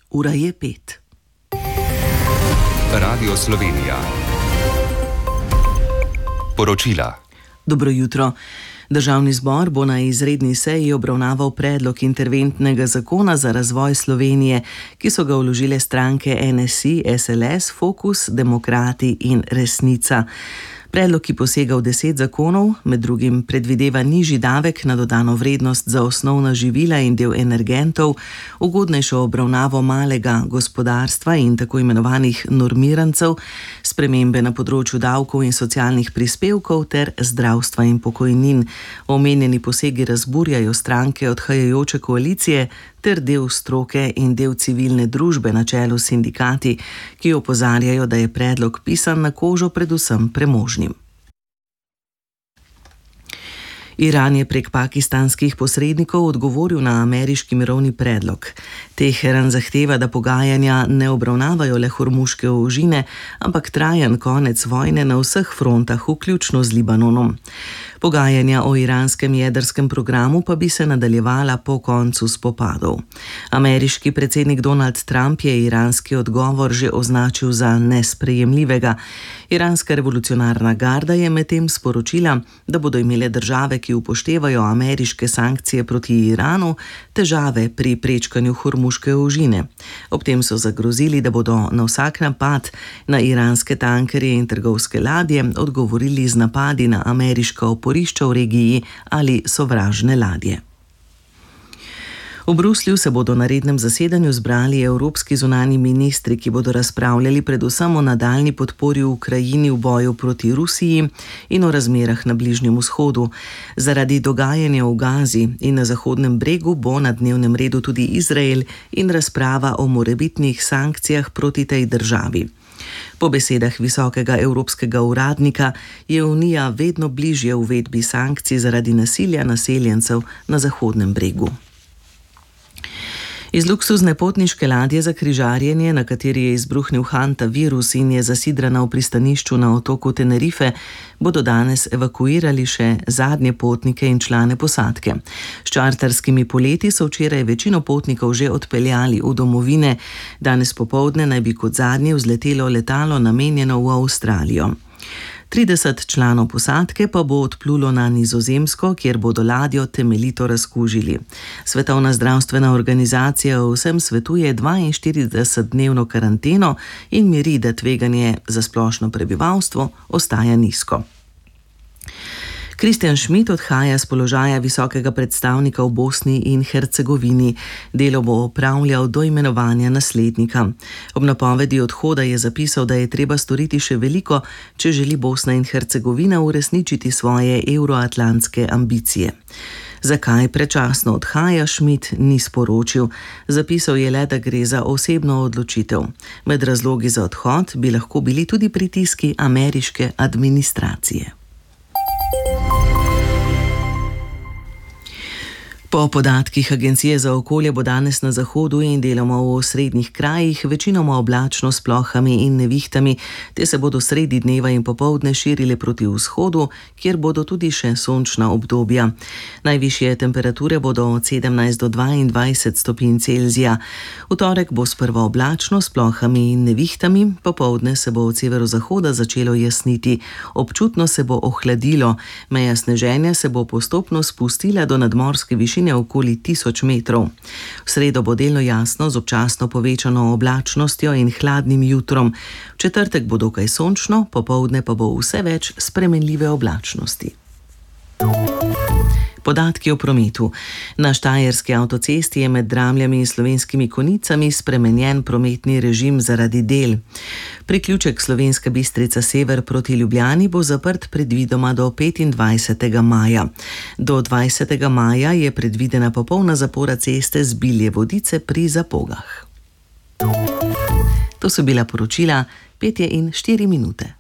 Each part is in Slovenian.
Ura je 5. Radio Slovenija. Poročila. Dobro jutro. Državni zbor bo na izredni seji obravnaval predlog interventnega zakona za razvoj Slovenije, ki so ga vložile stranke NSI, SLS, Fokus, Demokrati in Resnica. Predlog, ki posega v 10 zakonov, med drugim predvideva nižji davek na dodano vrednost za osnovna živila in del energentov, ugodnejšo obravnavo malega gospodarstva in tako imenovanih normirancev, spremembe na področju davkov in socialnih prispevkov ter zdravstva in pokojnin. Omenjeni posegi razburjajo stranke odhajajoče koalicije ter del stroke in del civilne družbe na čelu s sindikati, ki opozarjajo, da je predlog pisan na kožo predvsem premožnim. Iran je prek pakistanskih posrednikov odgovoril na ameriški mirovni predlog. Teheran zahteva, da pogajanja ne obravnavajo le hormuške ožine, ampak trajen konec vojne na vseh frontah, vključno z Libanonom. Pogajanja o iranskem jedrskem programu pa bi se nadaljevala po koncu spopadov. Ameriški predsednik Donald Trump je iranski odgovor že označil za nesprejemljivega. Iranska revolucionarna garda je medtem sporočila, da bodo imele države, ki upoštevajo ameriške sankcije proti Iranu, težave pri prečkanju hormuške ožine. Ob tem so zagrozili, da bodo na vsak napad na iranske tankerje in trgovske ladje odgovorili z napadi na ameriška oporišča v regiji ali sovražne ladje. V Bruslju se bodo na rednem zasedanju zbrali evropski zunanji ministri, ki bodo razpravljali predvsem o nadaljnji podpori Ukrajini v boju proti Rusiji in o razmerah na Bližnjem vzhodu. Zaradi dogajanja v Gazi in na Zahodnem bregu bo na dnevnem redu tudi Izrael in razprava o morebitnih sankcijah proti tej državi. Po besedah visokega evropskega uradnika je Unija vedno bližje uvedbi sankcij zaradi nasilja naseljencev na Zahodnem bregu. Iz luksuzne potniške ladje za križarjenje, na kateri je izbruhnil hantavirus in je zasidrana v pristanišču na otoku Tenerife, bodo danes evakuirali še zadnje potnike in člane posadke. S čarterskimi poleti so včeraj večino potnikov že odpeljali v domovine, danes popoldne naj bi kot zadnje vzletelo letalo namenjeno v Avstralijo. 30 članov posadke pa bo odplulo na Nizozemsko, kjer bodo ladjo temeljito razkužili. Svetovna zdravstvena organizacija vsem svetuje 42-dnevno karanteno in miri, da tveganje za splošno prebivalstvo ostaja nizko. Christian Schmidt odhaja z položaja visokega predstavnika v Bosni in Hercegovini. Delo bo opravljal do imenovanja naslednika. Ob napovedi odhoda je zapisal, da je treba storiti še veliko, če želi Bosna in Hercegovina uresničiti svoje evroatlantske ambicije. Zakaj predčasno odhaja, Schmidt ni sporočil. Zapisal je le, da gre za osebno odločitev. Med razlogi za odhod bi lahko bili tudi pritiski ameriške administracije. Po podatkih Agencije za okolje bo danes na zahodu in deloma v osrednjih krajih večinoma oblačno s plohami in nevihtami, te se bodo sredi dneva in popoldne širile proti vzhodu, kjer bodo tudi še sončna obdobja. Najvišje temperature bodo od 17 do 22 stopinj Celzija. V torek bo sprva oblačno s plohami in nevihtami, popoldne se bo od severozahoda začelo jasniti. Občutno se bo ohladilo, meja sneženja se bo postopno spustila do nadmorske višine okoli 1000 metrov. V sredo bo delno jasno z občasno povečano oblačnostjo in hladnim jutrom. V četrtek bo dokaj sončno, popoldne pa bo vse več spremenljive oblačnosti. Podatki o prometu. Na štajerski avtocesti je med Dramljami in Slovenskimi Konjicami spremenjen prometni režim zaradi del. Priključek Slovenska Bistrica sever proti Ljubljani bo zaprt predvidoma do 25. maja. Do 20. maja je predvidena popolna zapora ceste z Bilje Vodice pri Zapogah. To so bila poročila, 5:04.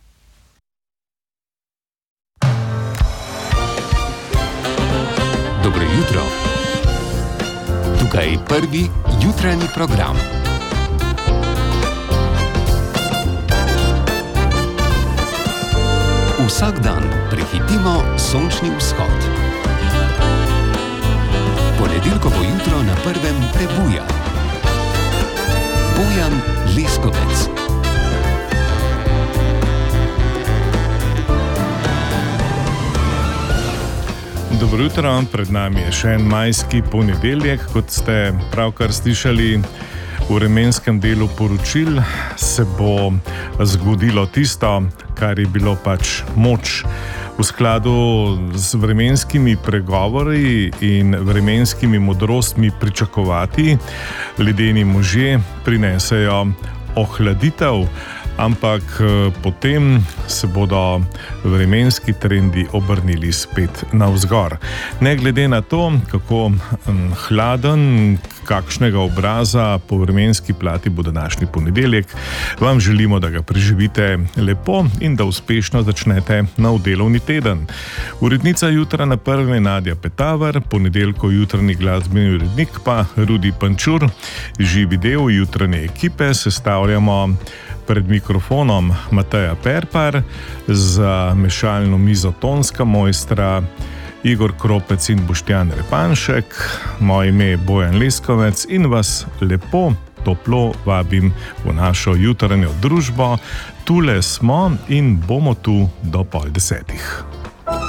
Dobro jutro. Tukaj prvi jutranji program. Vsak dan prehitimo sončni vzhod. Ponedeljkovo jutro na prvem prebuja. Bojan Leskovec. Dobro jutro, pred nami je še en majski ponedeljek, kot ste pravkar slišali. V vremenskem delu poročil se bo zgodilo tisto, kar je bilo pač moč v skladu z vremenskimi pregovori in vremenskimi modrostmi pričakovati. Ledeni možje prinesejo ohladitev, ampak potem se bodo vremenski trendi obrnili spet navzgor. Ne glede na to, kako hladen, kakšnega obraza po vremenski plati bo današnji ponedeljek, vam želimo, da ga preživite lepo in da uspešno začnete nov delovni teden. Urednica Jutra na prve je Nadja Petavar, ponedeljkov jutranji glasbeni urednik pa Rudi Pančur. Živi del jutranje ekipe sestavljamo pred mikrofonom Mateja Perpar, za mešalno mizo tonska mojstra Igor Kropec in Boštjan Repanšek. Moje ime je Bojan Leskovec in vas lepo, toplo vabim v našo jutranjo družbo. Tule smo in bomo tu do 9:30.